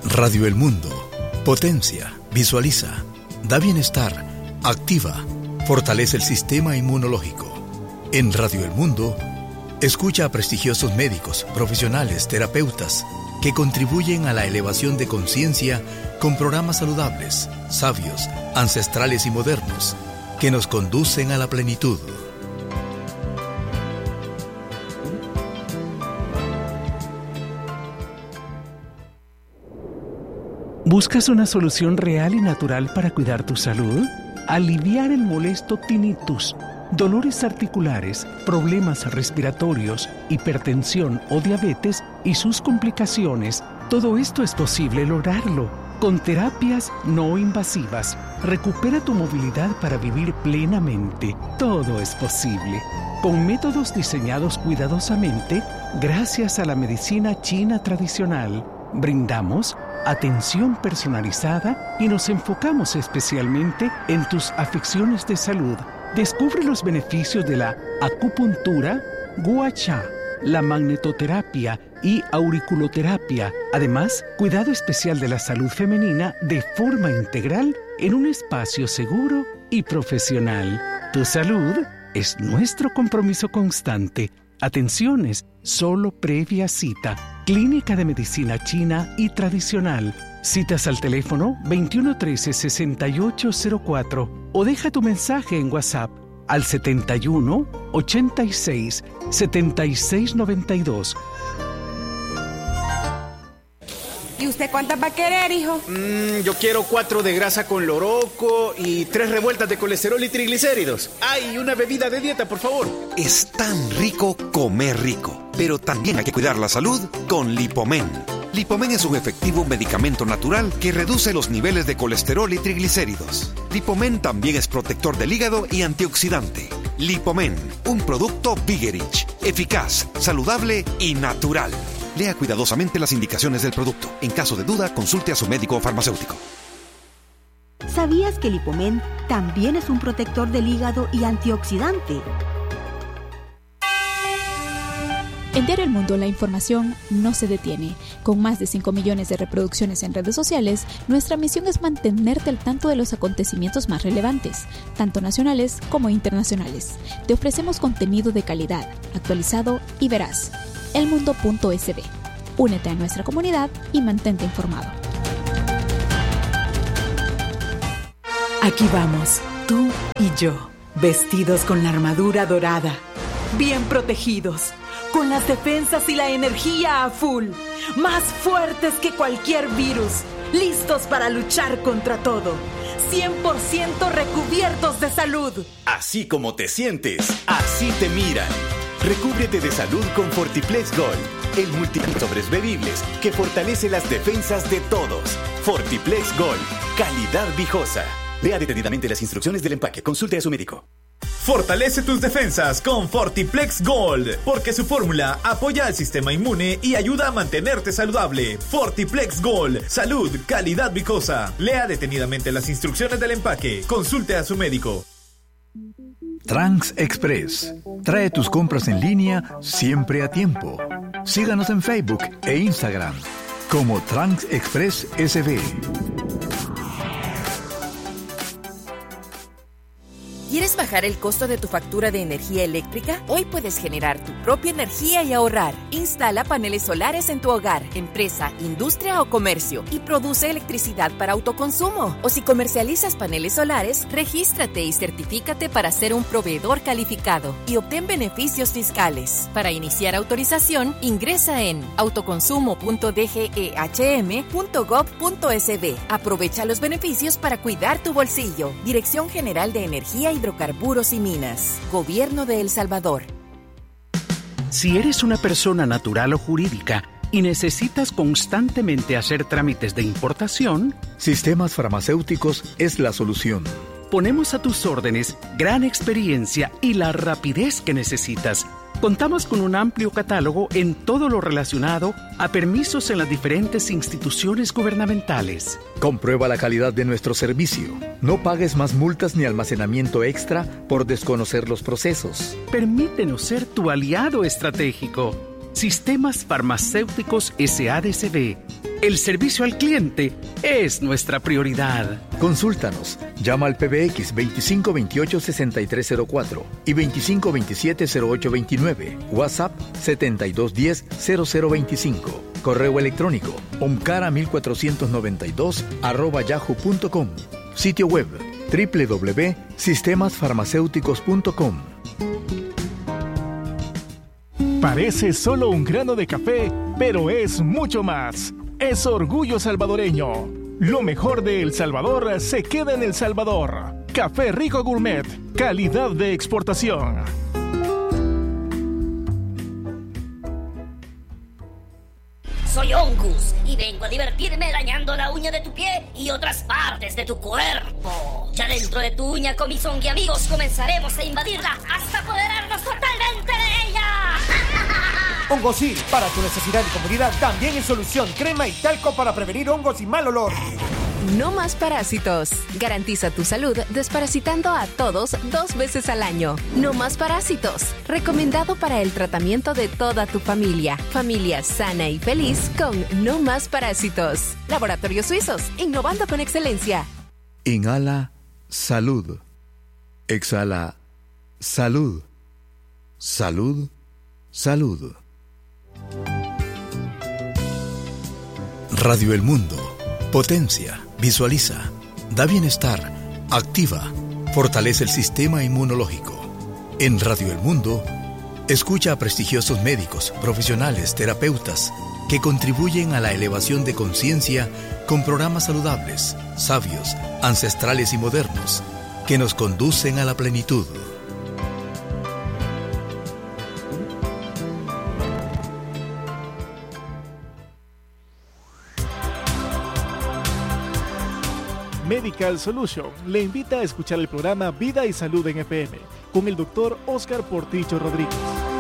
Radio El Mundo. Potencia, visualiza, da bienestar, activa, fortalece el sistema inmunológico. En Radio El Mundo, escucha a prestigiosos médicos, profesionales, terapeutas, que contribuyen a la elevación de conciencia con programas saludables, sabios, ancestrales y modernos, que nos conducen a la plenitud. ¿Buscas una solución real y natural para cuidar tu salud? Aliviar el molesto tinnitus, dolores articulares, problemas respiratorios, hipertensión o diabetes y sus complicaciones. Todo esto es posible lograrlo con terapias no invasivas. Recupera tu movilidad para vivir plenamente. Todo es posible. Con métodos diseñados cuidadosamente, gracias a la medicina china tradicional, brindamos atención personalizada y nos enfocamos especialmente en tus afecciones de salud. Descubre los beneficios de la acupuntura, gua sha, la magnetoterapia y auriculoterapia. Además, cuidado especial de la salud femenina de forma integral en un espacio seguro y profesional. Tu salud es nuestro compromiso constante. Atenciones solo previa cita. Clínica de Medicina China y Tradicional. Citas al teléfono 2113-6804 o deja tu mensaje en WhatsApp al 71 86 76 92. ¿Y usted cuántas va a querer, hijo? Yo quiero 4 de grasa con loroco y 3 revueltas de colesterol y triglicéridos. ¡Ay, una bebida de dieta, por favor! Es tan rico comer rico, pero también hay que cuidar la salud con Lipomen. Lipomen es un efectivo medicamento natural que reduce los niveles de colesterol y triglicéridos. Lipomen también es protector del hígado y antioxidante. Lipomen, un producto Vigerich, eficaz, saludable y natural. Lea cuidadosamente las indicaciones del producto. En caso de duda, consulte a su médico o farmacéutico. ¿Sabías que Lipomen también es un protector del hígado y antioxidante? En Diario El Mundo, la información no se detiene. Con más de 5 millones de reproducciones en redes sociales, nuestra misión es mantenerte al tanto de los acontecimientos más relevantes, tanto nacionales como internacionales. Te ofrecemos contenido de calidad, actualizado y veraz. elmundo.sb. Únete a nuestra comunidad y mantente informado. Aquí vamos, tú y yo, vestidos con la armadura dorada, bien protegidos, con las defensas y la energía a full, más fuertes que cualquier virus, listos para luchar contra todo, 100% recubiertos de salud. Así como te sientes, así te miran. Recúbrete de salud con Fortiplex Gold, el multivitamínico sobres bebibles que fortalece las defensas de todos. Fortiplex Gold, calidad viejosa. Lea detenidamente las instrucciones del empaque. Consulte a su médico. Fortalece tus defensas con Fortiplex Gold, porque su fórmula apoya al sistema inmune y ayuda a mantenerte saludable. Fortiplex Gold, salud, calidad viejosa. Lea detenidamente las instrucciones del empaque. Consulte a su médico. Trans Express. Trae tus compras en línea siempre a tiempo. Síganos en Facebook e Instagram como Trans Express SB. ¿Quieres bajar el costo de tu factura de energía eléctrica? Hoy puedes generar tu propia energía y ahorrar. Instala paneles solares en tu hogar, empresa, industria o comercio y produce electricidad para autoconsumo. O si comercializas paneles solares, regístrate y certifícate para ser un proveedor calificado y obtén beneficios fiscales. Para iniciar autorización, ingresa en autoconsumo.dgehm.gov.sb. Aprovecha los beneficios para cuidar tu bolsillo. Dirección General de Energía, Hidrocarburos y Minas. Gobierno de El Salvador. Si eres una persona natural o jurídica y necesitas constantemente hacer trámites de importación, Sistemas Farmacéuticos es la solución. Ponemos a tus órdenes gran experiencia y la rapidez que necesitas. Contamos con un amplio catálogo en todo lo relacionado a permisos en las diferentes instituciones gubernamentales. Comprueba la calidad de nuestro servicio. No pagues más multas ni almacenamiento extra por desconocer los procesos. Permítenos ser tu aliado estratégico. Sistemas Farmacéuticos SADCB. El servicio al cliente es nuestra prioridad. Consúltanos. Llama al PBX 2528-6304 y 2527-0829. WhatsApp 7210-0025. Correo electrónico omcara1492@yahoo.com. Sitio web www.sistemasfarmacéuticos.com. Parece solo un grano de café, pero es mucho más. Es orgullo salvadoreño. Lo mejor de El Salvador se queda en El Salvador. Café Rico Gourmet, calidad de exportación. Soy Ongus y vengo a divertirme dañando la uña de tu pie y otras partes de tu cuerpo. Ya dentro de tu uña, con mis ongi amigos, comenzaremos a invadirla hasta apoderarnos totalmente de ella. Hongosil, para tu necesidad y comodidad, también en solución, crema y talco para prevenir hongos y mal olor. No más parásitos. Garantiza tu salud desparasitando a todos 2 veces al año. No más parásitos. Recomendado para el tratamiento de toda tu familia. Familia sana y feliz con No más parásitos. Laboratorios Suizos, innovando con excelencia. Inhala salud. Exhala salud. Salud, salud. Radio El Mundo. Potencia, visualiza, da bienestar, activa, fortalece el sistema inmunológico. En Radio El Mundo, escucha a prestigiosos médicos, profesionales, terapeutas, que contribuyen a la elevación de conciencia con programas saludables, sabios, ancestrales y modernos, que nos conducen a la plenitud. Medical Solution le invita a escuchar el programa Vida y Salud en FM con el Dr. Oscar Portillo Rodríguez.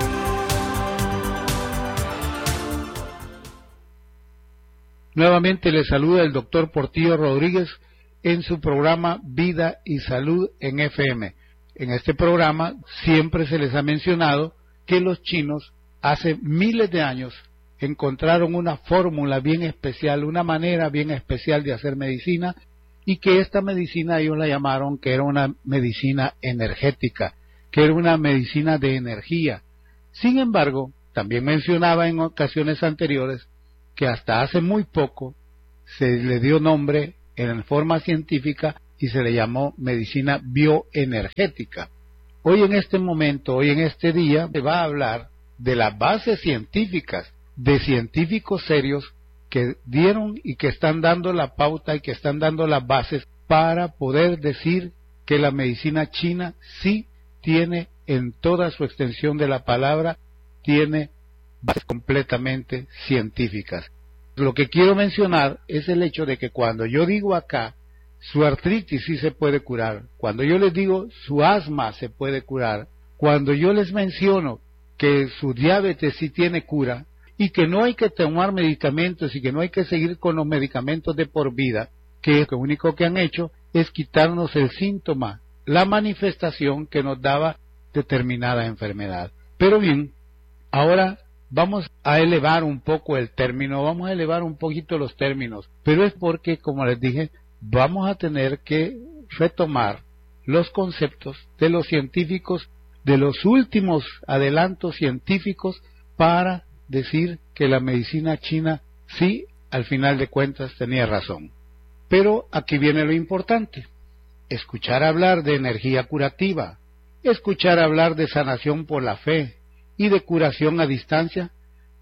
Nuevamente le saluda el Dr. Portillo Rodríguez en su programa Vida y Salud en FM. En este programa siempre se les ha mencionado que los chinos hace miles de años encontraron una fórmula bien especial, una manera bien especial de hacer medicina, y que esta medicina ellos la llamaron que era una medicina energética, que era una medicina de energía. Sin embargo, también mencionaba en ocasiones anteriores que hasta hace muy poco se le dio nombre en forma científica y se le llamó medicina bioenergética. Hoy en este momento, hoy en este día, se va a hablar de las bases científicas, de científicos serios que dieron y que están dando la pauta y que están dando las bases para poder decir que la medicina china sí tiene, en toda su extensión de la palabra, tiene bases completamente científicas. Lo que quiero mencionar es el hecho de que cuando yo digo acá, su artritis sí se puede curar, cuando yo les digo su asma se puede curar, cuando yo les menciono que su diabetes sí tiene cura, y que no hay que tomar medicamentos y que no hay que seguir con los medicamentos de por vida, que lo único que han hecho es quitarnos el síntoma, la manifestación que nos daba determinada enfermedad. Pero bien, ahora vamos a elevar un poco el término, vamos a elevar un poquito los términos, pero es porque, como les dije, vamos a tener que retomar los conceptos de los científicos, de los últimos adelantos científicos para decir que la medicina china sí, al final de cuentas, tenía razón. Pero aquí viene lo importante. Escuchar hablar de energía curativa, escuchar hablar de sanación por la fe y de curación a distancia,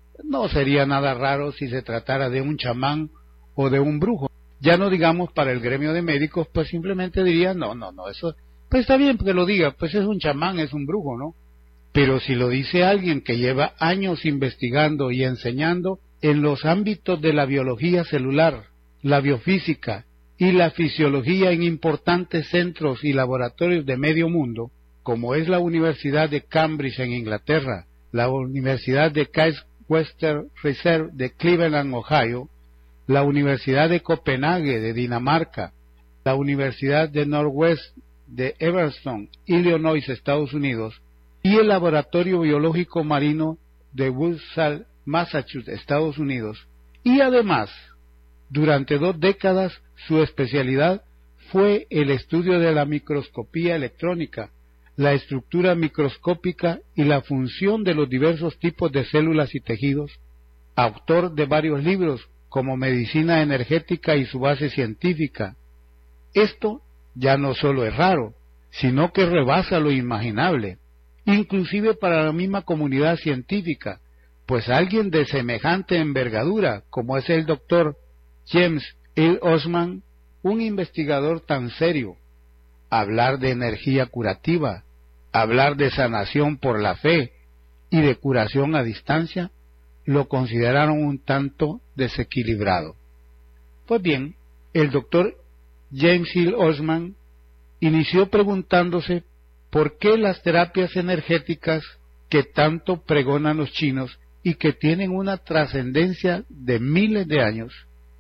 no sería nada raro si se tratara de un chamán o de un brujo. Ya no digamos para el gremio de médicos, pues simplemente dirían, no, eso, pues está bien que lo diga, pues es un chamán, es un brujo, ¿no? Pero si lo dice alguien que lleva años investigando y enseñando en los ámbitos de la biología celular, la biofísica y la fisiología en importantes centros y laboratorios de medio mundo, como es la Universidad de Cambridge en Inglaterra, la Universidad de Case Western Reserve de Cleveland, Ohio, la Universidad de Copenhague de Dinamarca, la Universidad de Northwest de Evanston, Illinois, Estados Unidos, y el Laboratorio Biológico Marino de Worcester, Massachusetts, Estados Unidos, y además Durante 2 décadas su especialidad fue el estudio de la microscopía electrónica, la estructura microscópica y la función de los diversos tipos de células y tejidos. Autor de varios libros como Medicina Energética y su base científica. Esto ya no solo es raro, sino que rebasa lo imaginable, inclusive para la misma comunidad científica, pues alguien de semejante envergadura como es el doctor James L. Osman, un investigador tan serio, hablar de energía curativa, hablar de sanación por la fe y de curación a distancia, lo consideraron un tanto desequilibrado. Pues bien, el doctor James L. Osman inició preguntándose por qué las terapias energéticas que tanto pregonan los chinos y que tienen una trascendencia de miles de años,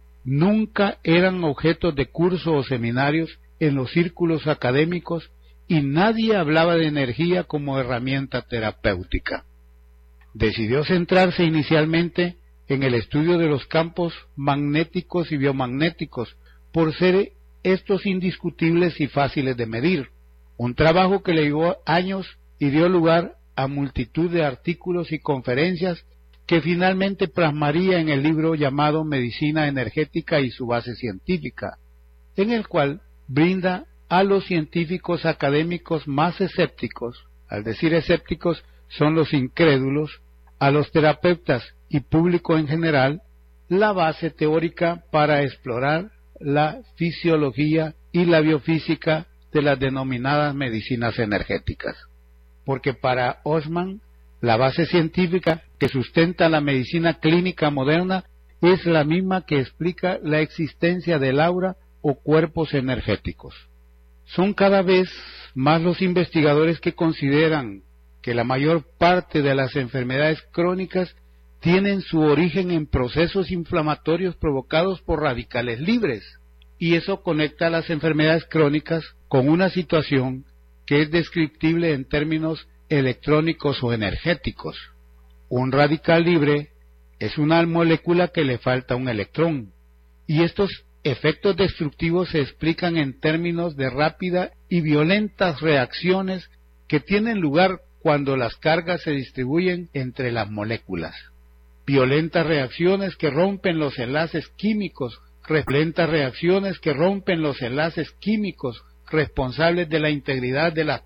nunca eran objetos de cursos o seminarios en los círculos académicos y nadie hablaba de energía como herramienta terapéutica. Decidió centrarse inicialmente en el estudio de los campos magnéticos y biomagnéticos, por ser estos indiscutibles y fáciles de medir, un trabajo que le llevó años y dio lugar a multitud de artículos y conferencias que finalmente plasmaría en el libro llamado Medicina Energética y su base científica, en el cual brinda a los científicos académicos más escépticos, al decir escépticos son los incrédulos, a los terapeutas y público en general, la base teórica para explorar la fisiología y la biofísica de las denominadas medicinas energéticas. Porque para Osman, la base científica que sustenta la medicina clínica moderna es la misma que explica la existencia del aura o cuerpos energéticos. Son cada vez más los investigadores que consideran que la mayor parte de las enfermedades crónicas tienen su origen en procesos inflamatorios provocados por radicales libres, y eso conecta las enfermedades crónicas con una situación que es descriptible en términos electrónicos o energéticos. Un radical libre es una molécula que le falta un electrón, y estos efectos destructivos se explican en términos de rápida y violentas reacciones que tienen lugar cuando las cargas se distribuyen entre las moléculas. Violentas reacciones que rompen los enlaces químicos, responsables de la integridad de las